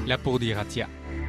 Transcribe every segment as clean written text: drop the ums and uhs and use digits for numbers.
lapurdi irratia.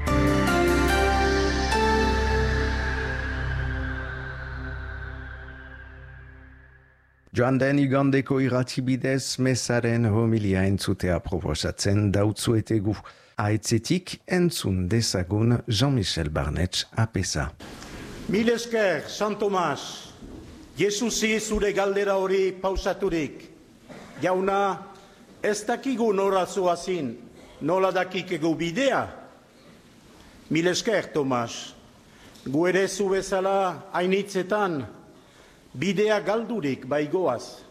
Joan den igandeko irrati bidez mesaren homilia entzutea proposatzen dautzuetegu. Aitzetik entzun dezagun Jean-Michel Barnetx apesa. Mil esker, San Tomas, Jesusi zure galdera hori pausaturik. Jauna, ez dakigu nora zoazin, nola dakikegu bidea. Mil esker, Tomas, gu ere zu bezala hainitzetan, bidea galdurik baigoaz.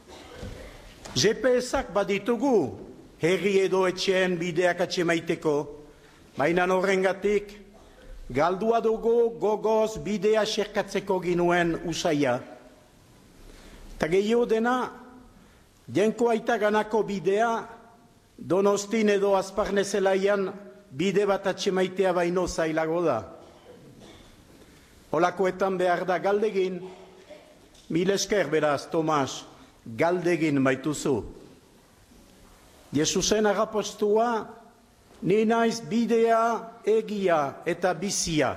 GPS-ak baditugu, herri edo etxeen bideak atxemaiteko, baina horrengatik, galdua dugu gogoz bidea xerkatzeko ginuen usaia. Ta gehiago dena, jenko aita ganako bidea, Donostin edo Azparnezelaian bide bat atxemaitea baino zailago da. Holakoetan behar da galdegin, mil esker beraz, Tomas, galdegin baituzu. Jesusen agapostua, ni naiz bidea, egia eta bizia.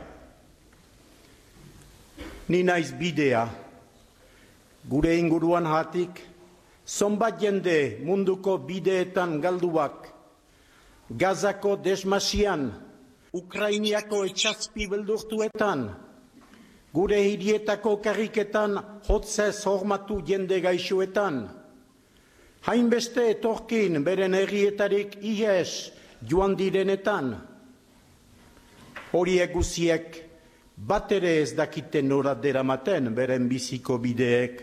Ni naiz bidea. Gure inguruan hatik, zonbat jende munduko bideetan galduak, Gazako desmasian, Ukrainiako etxazpi beldurtuetan, gure hirietako karriketan hotzez hormatu jende gaixoetan, hainbeste etorkin beren herrietarik ihes joan direnetan. Horiek guziek bat ere ez dakiten nora deramaten beren biziko bideek.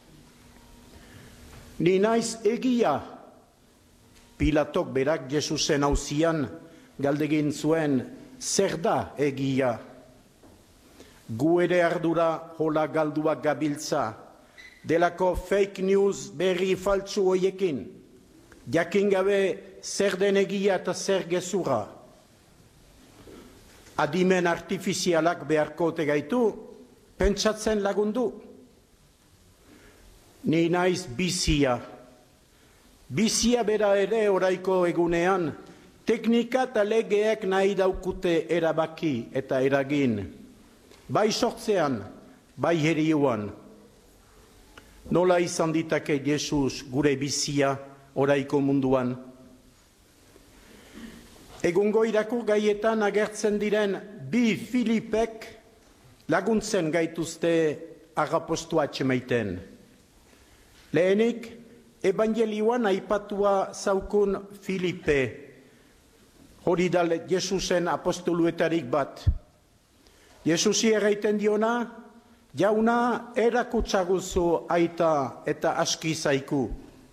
Ni naiz egia, Pilatok berak Jesusen auzian galdegin zuen zer da egia. Gu ere ardura hola galduak gabiltza, delako fake news berri faltsu hoiekin, jakin gabe zer den egia eta zer gezurra. Adimen artifizialak beharko ote gaitu, pentsatzen lagundu. Ni naiz bizia. Bizia bera ere oraiko egunean, teknika eta legeek nahi daukute erabaki eta eragin. Bai sortzean, bai herioan. Nola izan ditake Jesus gure bizia oraiko munduan? Egungo irakur gaietan agertzen diren bi Filipek laguntzen gaituzte agapostua atxemaiten. Lehenik, evangelioan aipatua zaukun Filipe, hori da Jesusen apostoluetarik bat. Jesusi erraiten diona, jauna erakutsaguzu aita eta aski zaiku.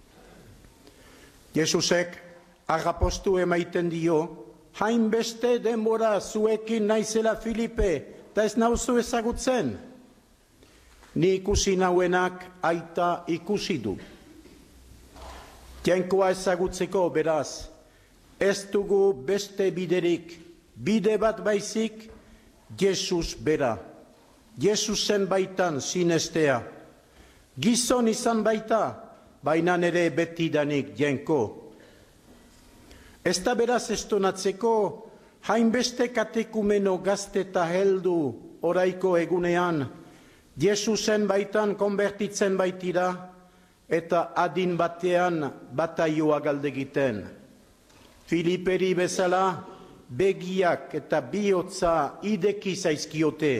Jesusek agapostu emaiten dio, hainbeste denbora zuekin naizela Filipe, eta ez nauzu ezagutzen. Ni ikusi nauenak aita ikusi du. Jainkoa ezagutzeko beraz, ez dugu beste biderik, bide bat baizik, Jesus bera. Jesusen baitan sinestea. Gizon izan baita, baina nere betidanik jenko. Ez da beraz estonatzeko, hainbeste katekumeno gazte eta heldu oraiko egunean, Jesusen baitan konbertitzen baitira, eta adin batean bataioa galdegiten. Filiperi bezala, begiak eta bihotza ideki zaizkiote.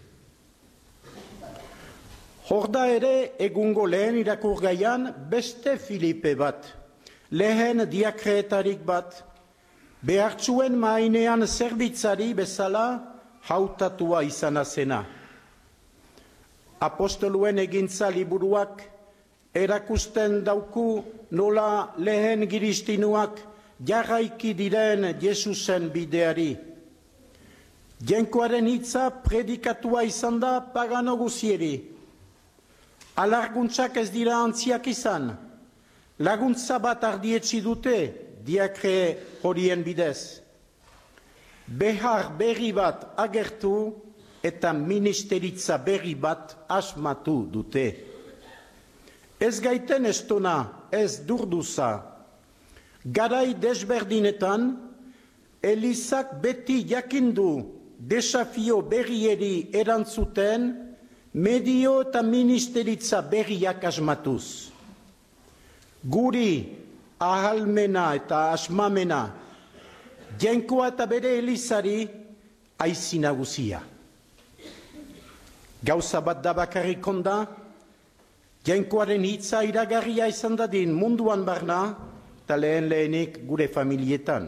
Horda ere egungo lehen irakurgaian beste Filipe bat, lehen diakretarik bat, behartzuen mainean zerbitzari bezala hautatua izana zena. Apostoluen egintza liburuak erakusten dauku nola lehen giristinuak jarraiki diren Jesusen bideari. Jenkoaren hitza predikatua izan da pagano guzieri. Alarguntzak ez dira antziak izan. Laguntza bat ardietzi dute diakre horien bidez. Behar berri bat agertu eta ministeritza berri bat asmatu dute. Ez gaiten estona, ez durduza. Garai desberdinetan, Elizak beti jakindu desafio berrieri erantzuten, medio eta ministeritza berriak asmatuz. Guri ahalmena eta asmamena, Jainkoa eta bere Elizari aizi nagusia. Gauza bat da bakarrik onda, Jainkoaren hitza iragarria izan dadin munduan barna, eta lehenik gure familietan.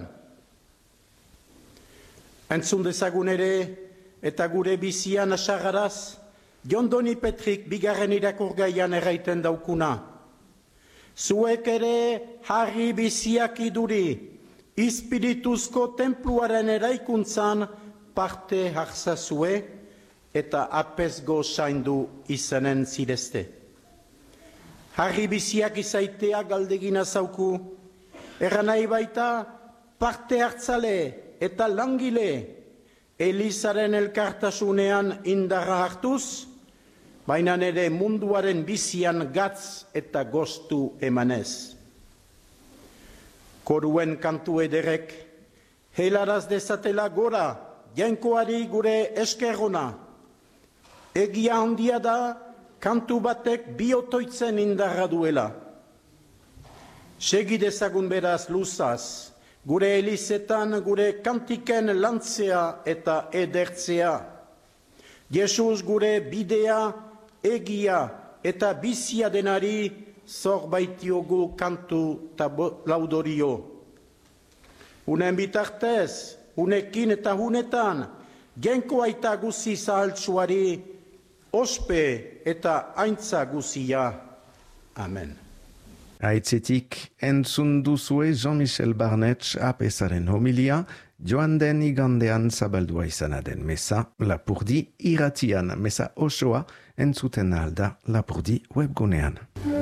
Entzun dezagun ere, eta gure bizian asagaraz, Jon Doni Petrik bigarren irakurgaian erraiten daukuna. Zuek ere harri biziak iduri, Ispirituzko tenpluaren eraikuntzan parte hartzazue eta apesgo zaindu izanen zirezte. Harri biziak izaitea galdegina zauku, erranai baita parte hartzale eta langile Elizaren elkartasunean indarra hartuz, baina nere munduaren bizian gatz eta gostu emanez. Koruen kantu ederek, helaraz dezatela gora, Jainkoari gure eskerrona. Egia handia da, kantu batek biotoitzen indarra duela. Segi dezagun beraz luzaz, gure Elizetan gure kantiken lantzea eta edertzea. Jesus gure bidea, egia eta bizia denari, zor baitiogu kantu eta laudorio. Unen bitartez, unekin eta hunetan, Jainkoa eta guzi zahaltsuari, ospe eta aintza guzia. Amen. Aitzetik entzun duzue Jean-Michel Barnetx apesaren homilia, joan den igandean zabaldua izana den mesa Lapurdi irratian, mesa osoa entzuten alda Lapurdi webgunean.